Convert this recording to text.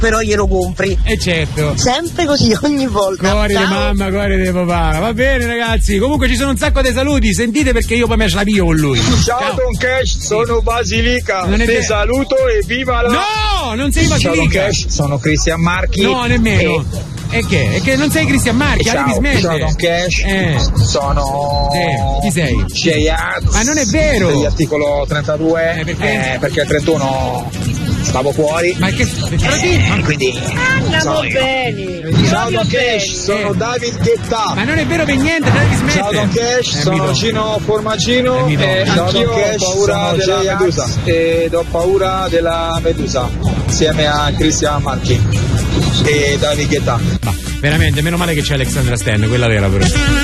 però glielo compri. Certo. Sempre così, ogni volta. Cuore di mamma, cuore di papà. Va bene ragazzi, comunque ci sono un sacco di saluti, sentite perché io poi me ce la pio con lui. Ciao Don Cash, sono Basilica, ti saluto e viva la... No, non sei Basilica. Ciao Don Cash, sono Cristian Marchi. No, nemmeno. E che? È che non sei Cristian Marchi, devi smettere. Ciao Don Cash, sono... Chi sei? J.A. Ma non è vero! Degli articolo 32, perché il 31 stavo fuori. Ma che... quindi... Andiamo bene. Ciao Don Cash, sono David Guetta. Ma non è vero per niente, devi smettere. Ciao Don Cash, sono Gino Formaggino e anch'io ho paura della Medusa ed ho paura della Medusa insieme a Cristian Marchi e David Guetta. Veramente, meno male che c'è Alexandra Stan, quella vera però.